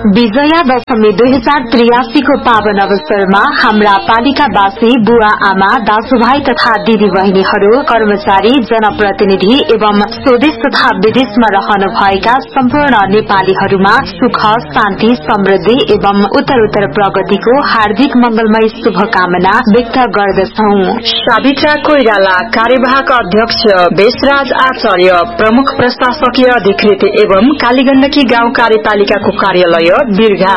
विजया दशमी 2083 को पावन अवसरमा हाम्रा पालिकावासी बुवा आमा दाजुभाइ तथा दिदी बहिनीहरू कर्मचारी जनप्रतिनिधि एवं स्वदेश तथा विदेशमा रहनुभएका सम्पूर्ण नेपालीहरूमा सुख शान्ति समृद्धि एवं उत्तरोत्तर प्रगतिको हार्दिक मंगलमय शुभकामना व्यक्त गर्दछौं। सावित्रा कोइराला कार्यवाहक अध्यक्ष बेसराज आचार्य प्रमुख प्रशासकीय अधिकृत एवं कालीगण्डकी गाउँ कार्यपालिकाको कार्यालय बिरघा